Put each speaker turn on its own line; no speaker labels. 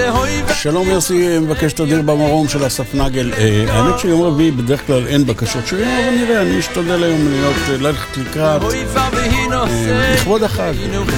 שלום יוסי, מבקש תדיר במרום של אסף נגל. האמת שיום רביעי בדרך כלל אין בקשות שלי, אבל נראה, אני אשתדל היום ללכת לקראת לכבוד החג.